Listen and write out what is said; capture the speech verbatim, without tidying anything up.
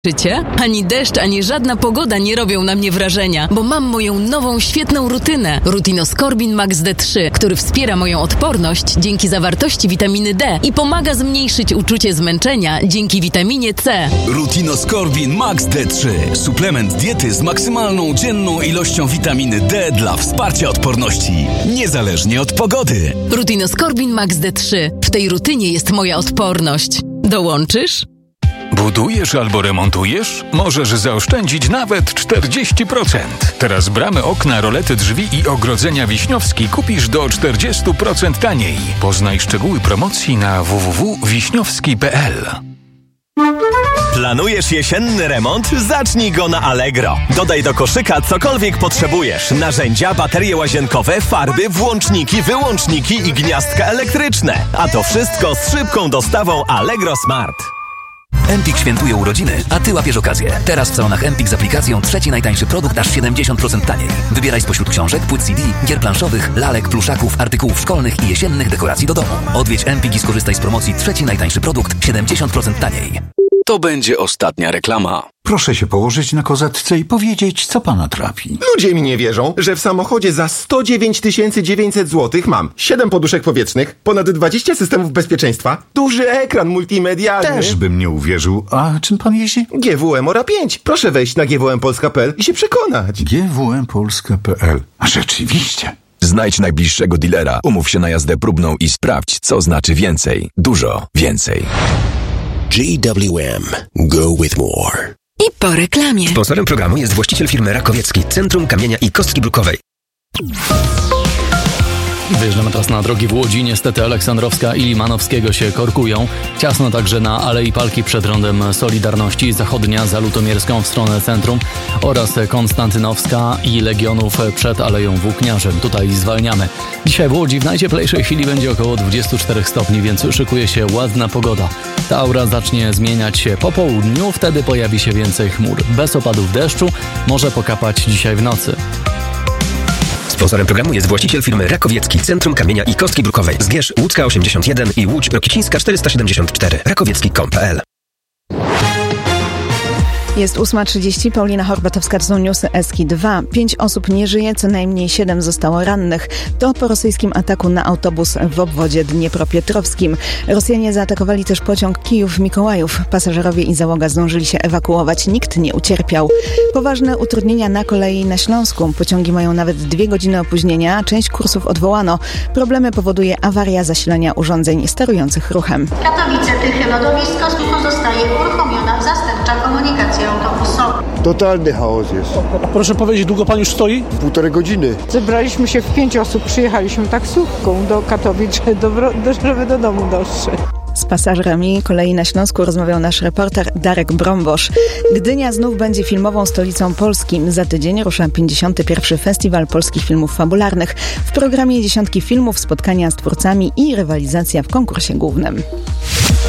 Życie? Ani deszcz, ani żadna pogoda nie robią na mnie wrażenia, bo mam moją nową, świetną rutynę. Rutinoskorbin Max D trzy, który wspiera moją odporność dzięki zawartości witaminy D i pomaga zmniejszyć uczucie zmęczenia dzięki witaminie C. Rutinoskorbin Max D trzy. Suplement diety z maksymalną dzienną ilością witaminy D dla wsparcia odporności, niezależnie od pogody. Rutinoskorbin Max D trzy. W tej rutynie jest moja odporność. Dołączysz? Budujesz albo remontujesz? Możesz zaoszczędzić nawet czterdzieści procent. Teraz bramy, okna, rolety drzwi i ogrodzenia Wiśniowski kupisz do czterdzieści procent taniej. Poznaj szczegóły promocji na w w w kropka wiśniowski kropka p l. Planujesz jesienny remont? Zacznij go na Allegro. Dodaj do koszyka cokolwiek potrzebujesz. Narzędzia, baterie łazienkowe, farby, włączniki, wyłączniki i gniazdka elektryczne. A to wszystko z szybką dostawą Allegro Smart. Empik świętuje urodziny, a Ty łapiesz okazję. Teraz w salonach Empik z aplikacją trzeci najtańszy produkt aż siedemdziesiąt procent taniej. Wybieraj spośród książek, płyt C D, gier planszowych, lalek, pluszaków, artykułów szkolnych i jesiennych dekoracji do domu. Odwiedź Empik i skorzystaj z promocji trzeci najtańszy produkt siedemdziesiąt procent taniej. To będzie ostatnia reklama. Proszę się położyć na kozetce i powiedzieć, co pana trapi. Ludzie mi nie wierzą, że w samochodzie za sto dziewięć tysięcy dziewięćset złotych mam siedem poduszek powietrznych, ponad dwadzieścia systemów bezpieczeństwa, duży ekran multimedialny. Też bym nie uwierzył. A czym pan jeździ? G W M Ora pięć. Proszę wejść na g w m polska kropka p l i się przekonać. G W M polska kropka p l. A rzeczywiście. Znajdź najbliższego dealera, umów się na jazdę próbną i sprawdź, co znaczy więcej. Dużo więcej. G W M. Go with more. I po reklamie. Sponsorem programu jest właściciel firmy Rakowiecki, Centrum Kamienia i Kostki Brukowej. Wyjeżdżamy teraz na drogi w Łodzi. Niestety Aleksandrowska i Limanowskiego się korkują. Ciasno także na Alei Palki przed Rondem Solidarności, zachodnia za Lutomierską w stronę centrum oraz Konstantynowska i Legionów przed Aleją Włókniarzem. Tutaj zwalniamy. Dzisiaj w Łodzi w najcieplejszej chwili będzie około dwadzieścia cztery stopni, więc szykuje się ładna pogoda. Ta aura zacznie zmieniać się po południu, wtedy pojawi się więcej chmur. Bez opadów deszczu, może pokapać dzisiaj w nocy. Sponsorem programu jest właściciel firmy Rakowiecki, Centrum Kamienia i Kostki Brukowej. Zgierz Łódzka osiemdziesiąt jeden i Łódź Rokicińska czterysta siedemdziesiąt cztery. rakowiecki kropka com kropka p l. Jest ósma trzydzieści, Paulina Horbatowska, to są newsy Eski dwa. Pięć osób nie żyje, co najmniej siedem zostało rannych. To po rosyjskim ataku na autobus w obwodzie dniepropietrowskim. Rosjanie zaatakowali też pociąg Kijów-Mikołajów. Pasażerowie i załoga zdążyli się ewakuować. Nikt nie ucierpiał. Poważne utrudnienia na kolei na Śląsku. Pociągi mają nawet dwie godziny opóźnienia, a część kursów odwołano. Problemy powoduje awaria zasilania urządzeń sterujących ruchem. Katowice-Tychy lodowisko pozostaje uruchomiona zastępcza komunikacja autobusowa. Totalny chaos jest. Proszę powiedzieć, długo pan już stoi? Półtorej godziny. Zebraliśmy się w pięć osób, przyjechaliśmy taksówką do Katowic, do, do, żeby do domu dotrzeć. Z pasażerami kolei na Śląsku rozmawiał nasz reporter Darek Brombosz. Gdynia znów będzie filmową stolicą Polski. Za tydzień rusza pięćdziesiąty pierwszy Festiwal Polskich Filmów Fabularnych. W programie dziesiątki filmów, spotkania z twórcami i rywalizacja w konkursie głównym.